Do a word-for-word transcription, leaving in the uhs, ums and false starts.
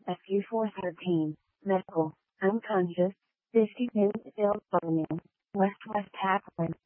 S U four thirteen, medical, unconscious, fifty-two, Bill Birmingham, West West Packland.